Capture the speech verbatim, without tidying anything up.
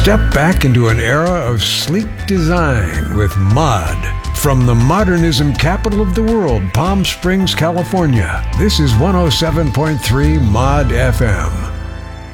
Step back into an era of sleek design with Mod. From the modernism capital of the world, Palm Springs, California, this is one oh seven point three Mod F M.